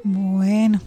Bueno,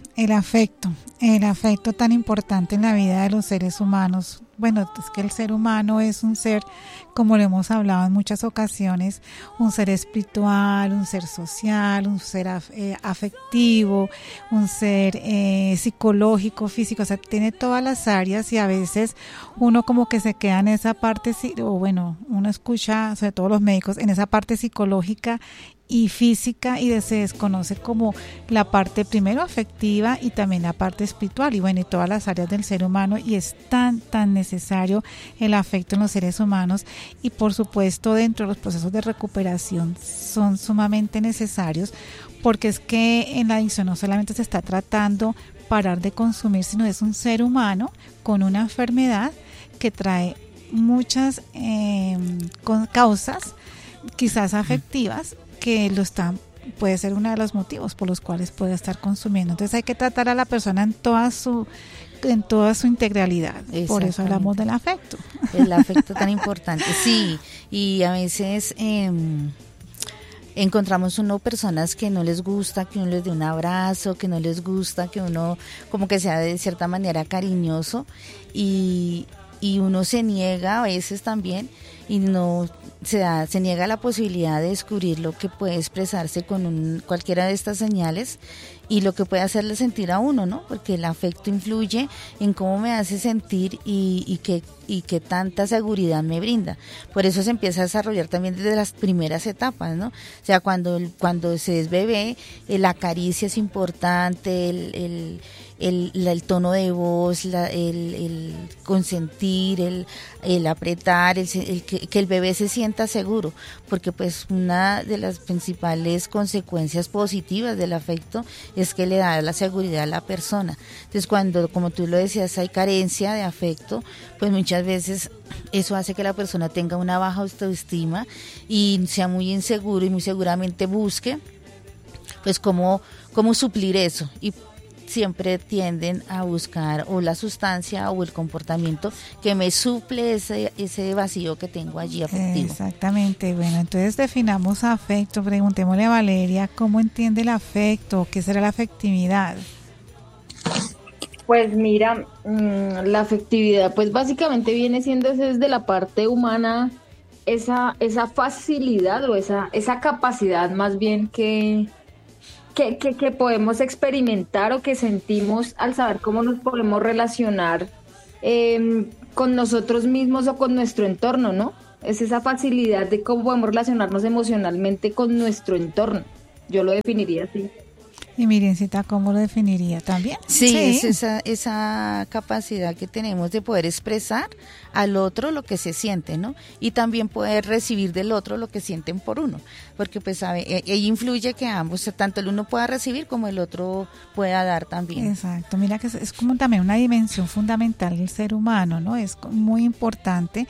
el afecto tan importante en la vida de los seres humanos. Bueno, es que el ser humano es un ser, como lo hemos hablado en muchas ocasiones, un ser espiritual, un ser social, un ser afectivo, un ser psicológico, físico, o sea, tiene todas las áreas y a veces uno como que se queda en esa parte, o bueno, uno escucha, sobre todo los médicos, en esa parte psicológica y física y se desconoce como la parte primero afectiva y también la parte espiritual y bueno, y todas las áreas del ser humano, y es tan necesario el afecto en los seres humanos, y por supuesto dentro de los procesos de recuperación son sumamente necesarios, porque es que en la adicción no solamente se está tratando parar de consumir, sino es un ser humano con una enfermedad que trae muchas causas quizás afectivas que puede ser uno de los motivos por los cuales puede estar consumiendo. Entonces hay que tratar a la persona en toda su integralidad. Por eso hablamos del afecto. El afecto tan importante, sí. Y a veces encontramos personas que no les gusta que uno les dé un abrazo, que no les gusta que uno como que sea de cierta manera cariñoso, y uno se niega a veces también, y no se niega la posibilidad de descubrir lo que puede expresarse con cualquiera de estas señales y lo que puede hacerle sentir a uno, ¿no? Porque el afecto influye en cómo me hace sentir y qué tanta seguridad me brinda. Por eso se empieza a desarrollar también desde las primeras etapas, ¿no? O sea, cuando se es bebé, la caricia es importante, el tono de voz, el consentir, el apretar, que el bebé se sienta seguro, porque pues una de las principales consecuencias positivas del afecto es que le da la seguridad a la persona. Entonces cuando, como tú lo decías, hay carencia de afecto, pues muchas veces eso hace que la persona tenga una baja autoestima y sea muy inseguro, y muy seguramente busque pues cómo suplir eso, y siempre tienden a buscar o la sustancia o el comportamiento que me suple ese vacío que tengo allí afectivo. Exactamente. Bueno, entonces definamos afecto. Preguntémosle a Valeria cómo entiende el afecto, qué será la afectividad. Pues mira, la afectividad pues básicamente viene siendo desde la parte humana esa facilidad o esa capacidad más bien que podemos experimentar o que sentimos al saber cómo nos podemos relacionar con nosotros mismos o con nuestro entorno, ¿no? Es esa facilidad de cómo podemos relacionarnos emocionalmente con nuestro entorno. Yo lo definiría así. Y Mirencita, ¿cómo lo definiría también? Sí, es esa capacidad que tenemos de poder expresar al otro lo que se siente, ¿no? Y también poder recibir del otro lo que sienten por uno, porque pues ahí influye que ambos, tanto el uno pueda recibir como el otro pueda dar también. Exacto, mira que es como también una dimensión fundamental del ser humano, ¿no? Es muy importante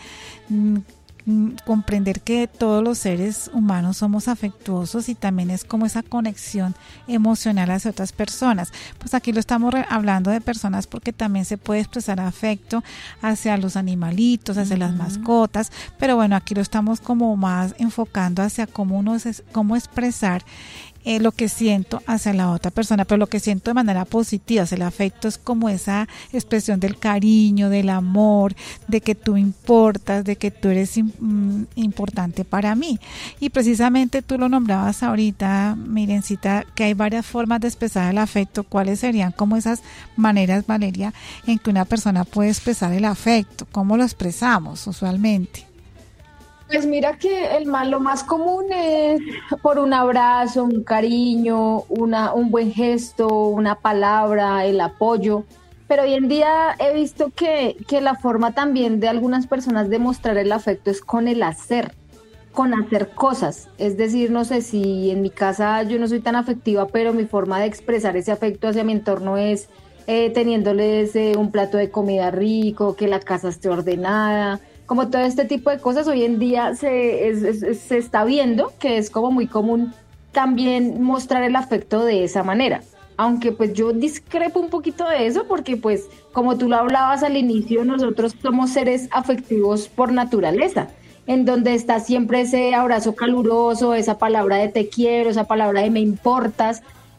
comprender que todos los seres humanos somos afectuosos, y también es como esa conexión emocional hacia otras personas. Pues aquí lo estamos hablando de personas, porque también se puede expresar afecto hacia los animalitos, hacia las mascotas, pero bueno, aquí lo estamos como más enfocando hacia cómo expresar lo que siento hacia la otra persona, pero lo que siento de manera positiva. O sea, el afecto es como esa expresión del cariño, del amor, de que tú importas, de que tú eres importante para mí. Y precisamente tú lo nombrabas ahorita, Mirencita, que hay varias formas de expresar el afecto. ¿Cuáles serían como esas maneras, Valeria, en que una persona puede expresar el afecto? ¿Cómo lo expresamos usualmente? Pues mira que lo más común es por un abrazo, un cariño, un buen gesto, una palabra, el apoyo. Pero hoy en día he visto que la forma también de algunas personas de mostrar el afecto es con hacer cosas. Es decir, no sé, si en mi casa yo no soy tan afectiva, pero mi forma de expresar ese afecto hacia mi entorno es teniéndoles un plato de comida rico, que la casa esté ordenada. Como todo este tipo de cosas, hoy en día se está viendo que es como muy común también mostrar el afecto de esa manera. Aunque pues yo discrepo un poquito de eso, porque pues como tú lo hablabas al inicio, nosotros somos seres afectivos por naturaleza, en donde está siempre ese abrazo caluroso, esa palabra de te quiero, esa palabra de me importas.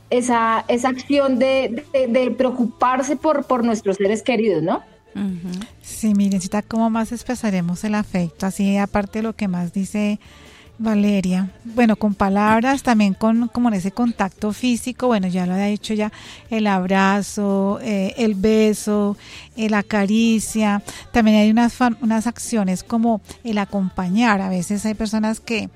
esa acción de preocuparse por nuestros seres queridos, ¿no? Ujú. Sí, Mirencita, ¿cómo más expresaremos el afecto? Así, aparte de lo que más dice Valeria, bueno, con palabras, también con como en ese contacto físico, bueno, ya lo ha dicho ya, el abrazo, el beso, la caricia, también hay unas acciones como el acompañar. A veces hay personas que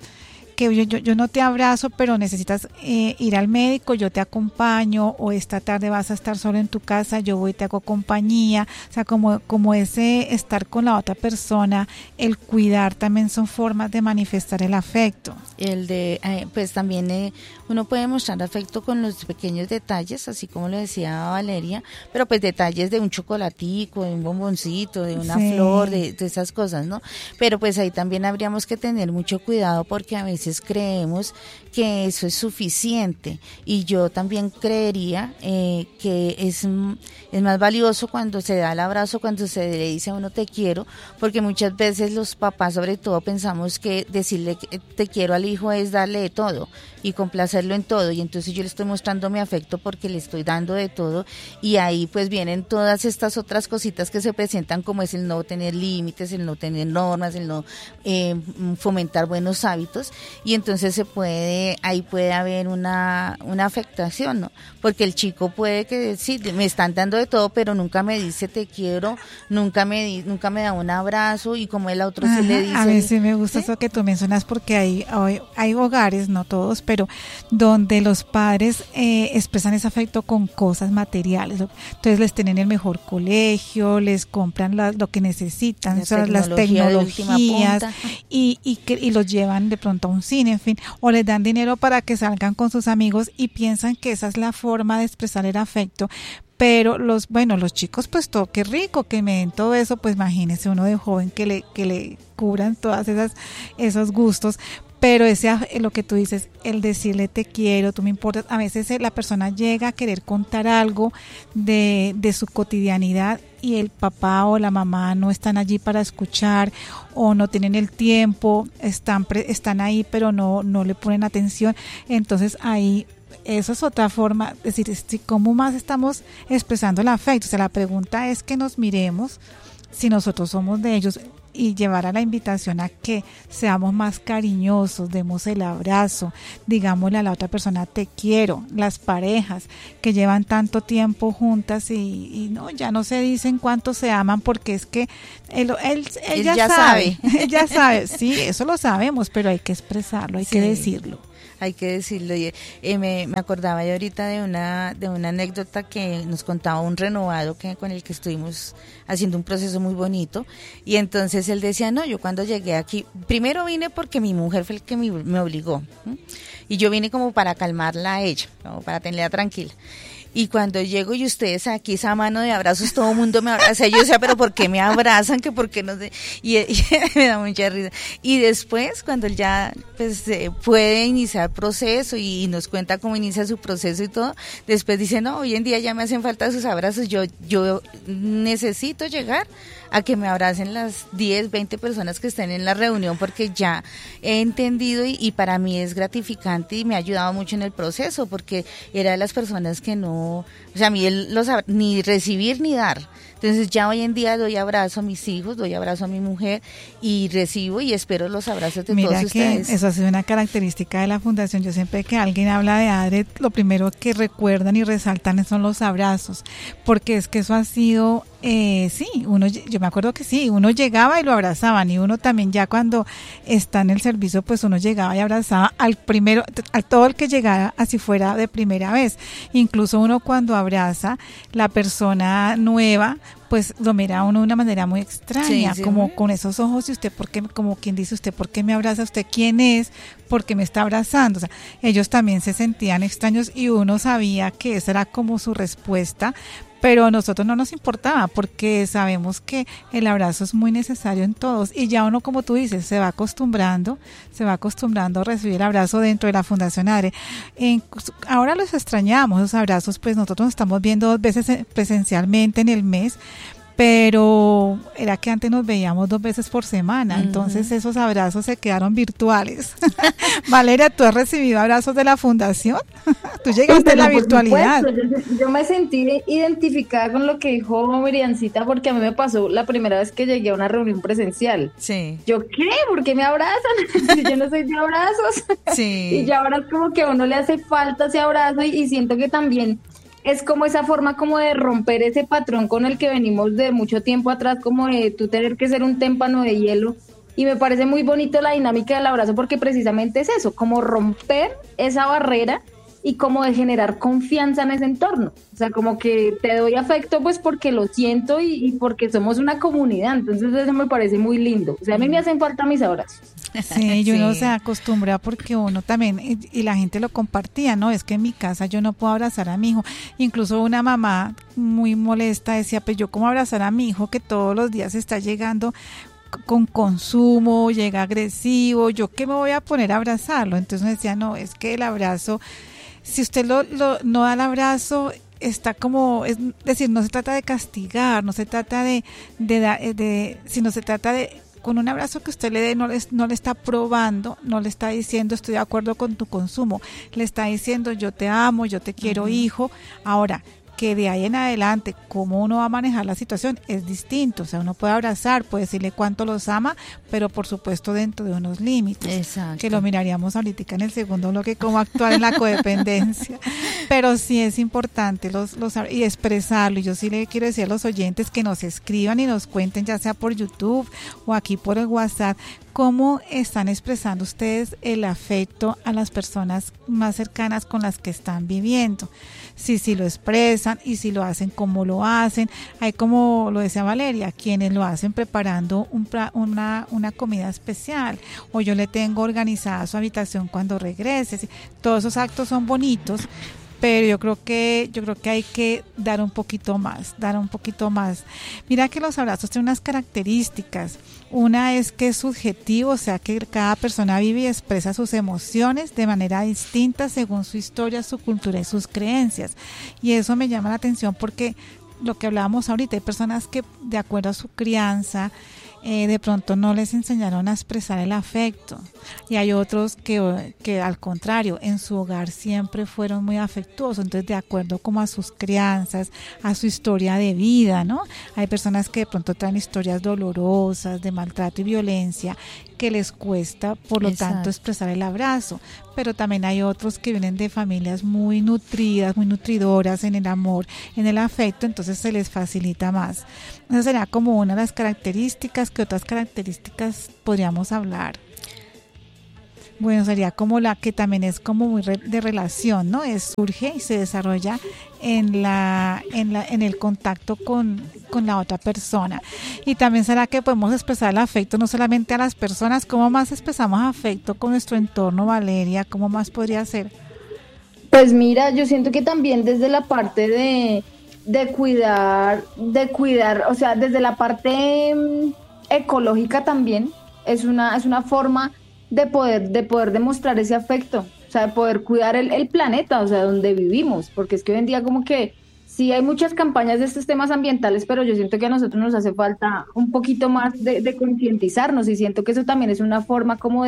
yo no te abrazo, pero necesitas ir al médico, yo te acompaño, o esta tarde vas a estar solo en tu casa, yo voy y te hago compañía. O sea, como ese estar con la otra persona, el cuidar también son formas de manifestar el afecto. El de, pues también uno puede mostrar afecto con los pequeños detalles, así como lo decía Valeria, pero pues detalles de un chocolatico, de un bomboncito, de una Sí. flor, de esas cosas, ¿no? Pero pues ahí también habríamos que tener mucho cuidado, porque a veces creemos que eso es suficiente, y yo también creería que es más valioso cuando se da el abrazo, cuando se le dice a uno te quiero, porque muchas veces los papás sobre todo pensamos que decirle que te quiero al hijo es darle de todo y complacerlo en todo, y entonces yo le estoy mostrando mi afecto porque le estoy dando de todo, y ahí pues vienen todas estas otras cositas que se presentan, como es el no tener límites, el no tener normas, el no fomentar buenos hábitos, y entonces ahí puede haber una afectación, ¿no? Porque el chico puede que sí, me están dando de todo, pero nunca me dice te quiero, nunca me da un abrazo, y como el otro sí le dice. A mí sí me gusta, ¿sí? eso que tú mencionas, porque hay hogares, no todos, pero donde los padres expresan ese afecto con cosas materiales. Entonces les tienen el mejor colegio, les compran lo que necesitan, o sea, las tecnologías, y los llevan de pronto a un cine, en fin, o les dan dinero para que salgan con sus amigos y piensan que esa es la forma de expresar el afecto. Pero los chicos, pues todo, qué rico que me den todo eso, pues imagínese uno de joven que le cubran todas esos gustos. Pero lo que tú dices, el decirle te quiero, tú me importas, a veces la persona llega a querer contar algo de su cotidianidad, y el papá o la mamá no están allí para escuchar, o no tienen el tiempo, están ahí pero no le ponen atención. Entonces ahí, eso es otra forma, es decir, ¿cómo más estamos expresando el afecto? O sea, la pregunta es que nos miremos si nosotros somos de ellos, y llevar a la invitación a que seamos más cariñosos, demos el abrazo, digámosle a la otra persona te quiero. Las parejas que llevan tanto tiempo juntas y no, ya no se dicen cuánto se aman, porque es que él ya sabe. Él ya sabe, sí, eso lo sabemos, pero hay que expresarlo, hay que decirlo. Hay que decirlo. Me acordaba yo ahorita de una anécdota que nos contaba un renovado con el que estuvimos haciendo un proceso muy bonito, y entonces él decía, no, yo cuando llegué aquí, primero vine porque mi mujer fue el que me obligó, y yo vine como para calmarla a ella, como para tenerla tranquila. Y cuando llego y ustedes aquí, esa mano de abrazos, todo el mundo me abraza. Y yo decía, pero ¿por qué me abrazan? Que por qué no sé. Y me da mucha risa. Y después, cuando él ya pues puede iniciar proceso y nos cuenta cómo inicia su proceso y todo, después dice, no, hoy en día ya me hacen falta sus abrazos. Yo necesito llegar a que me abracen las 10, 20 personas que estén en la reunión, porque ya he entendido y para mí es gratificante y me ha ayudado mucho en el proceso, porque era de las personas que no, o sea, a mí ni recibir ni dar. Entonces ya hoy en día doy abrazo a mis hijos, doy abrazo a mi mujer, y recibo y espero los abrazos de todos ustedes. Eso ha sido una característica de la fundación. Yo siempre que alguien habla de ADRE, lo primero que recuerdan y resaltan son los abrazos, porque es que eso ha sido, yo me acuerdo que sí, uno llegaba y lo abrazaban, y uno también ya cuando está en el servicio, pues uno llegaba y abrazaba a todo el que llegara, así fuera de primera vez. Incluso uno cuando abraza la persona nueva, pues lo mira a uno de una manera muy extraña, como con esos ojos, y usted, como quien dice, usted, ¿por qué me abraza? ¿Usted quién es? ¿Por qué me está abrazando? O sea, ellos también se sentían extraños, y uno sabía que esa era como su respuesta, pero a nosotros no nos importaba, porque sabemos que el abrazo es muy necesario en todos, y ya uno, como tú dices, se va acostumbrando a recibir el abrazo dentro de la Fundación ADRE. Ahora los extrañamos, los abrazos, pues nosotros nos estamos viendo 2 veces presencialmente en el mes, pero era que antes nos veíamos 2 veces por semana, entonces esos abrazos se quedaron virtuales. Valeria, ¿tú has recibido abrazos de la fundación? ¿Tú llegaste a la virtualidad? Yo me sentí identificada con lo que dijo Miriancita, porque a mí me pasó la primera vez que llegué a una reunión presencial. Sí. ¿Yo qué? ¿Por qué me abrazan? Si yo no soy de abrazos. Sí. Y ya ahora es como que a uno le hace falta ese abrazo y siento que también es como esa forma como de romper ese patrón con el que venimos de mucho tiempo atrás, como de tú tener que ser un témpano de hielo. Y me parece muy bonito la dinámica del abrazo porque precisamente es eso, como romper esa barrera y como de generar confianza en ese entorno. O sea, como que te doy afecto pues porque lo siento y porque somos una comunidad. Entonces eso me parece muy lindo. O sea, a mí me hacen falta mis abrazos. Sí, y uno se acostumbra porque uno también, y la gente lo compartía, ¿no? Es que en mi casa yo no puedo abrazar a mi hijo. Incluso una mamá muy molesta decía, pues yo cómo abrazar a mi hijo que todos los días está llegando con consumo, llega agresivo, yo qué me voy a poner a abrazarlo. Entonces me decía, no, es que el abrazo, si usted no da el abrazo, está como, es decir, no se trata de castigar, no se trata sino se trata de, con un abrazo que usted le dé, no le está probando, no le está diciendo estoy de acuerdo con tu consumo, le está diciendo yo te amo, yo te quiero, hijo. Ahora, que de ahí en adelante, cómo uno va a manejar la situación es distinto. O sea, uno puede abrazar, puede decirle cuánto los ama, pero por supuesto dentro de unos límites. Exacto. Que lo miraríamos ahorita en el segundo bloque, cómo actuar en la codependencia. Pero sí es importante y expresarlo. Y yo sí le quiero decir a los oyentes que nos escriban y nos cuenten, ya sea por YouTube o aquí por el WhatsApp, cómo están expresando ustedes el afecto a las personas más cercanas con las que están viviendo. Si lo expresan y si lo hacen, cómo lo hacen. Hay, como lo decía Valeria, quienes lo hacen preparando una comida especial, o yo le tengo organizada su habitación cuando regrese. Todos esos actos son bonitos, pero yo creo que hay que dar un poquito más. Mira que los abrazos tienen unas características. Una es que es subjetivo, o sea que cada persona vive y expresa sus emociones de manera distinta según su historia, su cultura y sus creencias. Y eso me llama la atención porque lo que hablábamos ahorita, hay personas que de acuerdo a su crianza, de pronto no les enseñaron a expresar el afecto, y hay otros que al contrario, en su hogar siempre fueron muy afectuosos, entonces de acuerdo como a sus crianzas, a su historia de vida, ¿no? Hay personas que de pronto traen historias dolorosas de maltrato y violencia que les cuesta, por lo tanto, expresar el abrazo, pero también hay otros que vienen de familias muy nutridas, muy nutridoras en el amor, en el afecto, entonces se les facilita más. Esa sería como una de las características. ¿Qué otras características podríamos hablar? Bueno, sería como la que también es como muy de relación, ¿no? Surge y se desarrolla en el contacto con la otra persona. Y también será que podemos expresar el afecto no solamente a las personas. ¿Cómo más expresamos afecto con nuestro entorno, Valeria? ¿Cómo más podría ser? Pues mira, yo siento que también desde la parte de cuidar, o sea, desde la parte ecológica también es una forma de poder demostrar ese afecto, o sea, de poder cuidar el planeta, o sea, donde vivimos, porque es que hoy en día como que sí hay muchas campañas de estos temas ambientales, pero yo siento que a nosotros nos hace falta un poquito más de concientizarnos, y siento que eso también es una forma como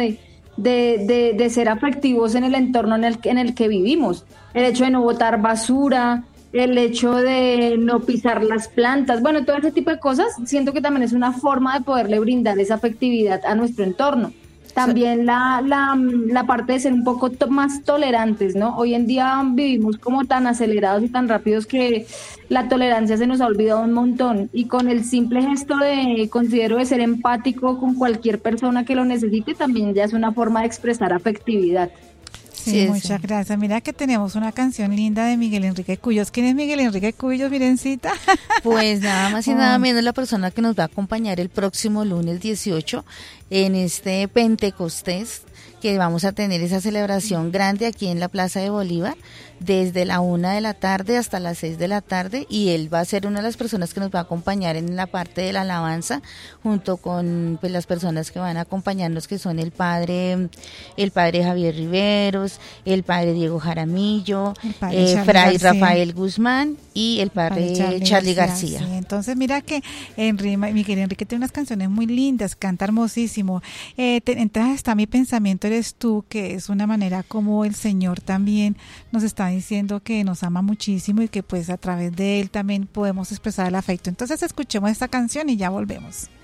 de ser afectivos en el entorno en el que vivimos. El hecho de no botar basura, el hecho de no pisar las plantas, bueno, todo ese tipo de cosas, siento que también es una forma de poderle brindar esa afectividad a nuestro entorno. También la parte de ser un poco más tolerantes, ¿no? Hoy en día vivimos como tan acelerados y tan rápidos que la tolerancia se nos ha olvidado un montón, y con el simple gesto considero de ser empático con cualquier persona que lo necesite, también ya es una forma de expresar afectividad. Sí, muchas gracias. Mira que tenemos una canción linda de Miguel Enrique Cuyos. ¿Quién es Miguel Enrique Cuyos, Mirencita? Pues nada más y nada menos la persona que nos va a acompañar el próximo lunes 18 en este Pentecostés, que vamos a tener esa celebración grande aquí en la Plaza de Bolívar. desde la 1 de la tarde hasta las 6 de la tarde, y él va a ser una de las personas que nos va a acompañar en la parte de la alabanza, junto con pues las personas que van a acompañarnos, que son el padre Javier Riveros, el padre Diego Jaramillo, fray Rafael Guzmán y el padre Charlie García. Sí. Entonces mira que mi querido Enrique tiene unas canciones muy lindas, canta hermosísimo. Entonces está Mi Pensamiento Eres Tú, que es una manera como el Señor también nos está diciendo que nos ama muchísimo y que pues a través de él también podemos expresar el afecto. Entonces escuchemos esta canción y ya volvemos.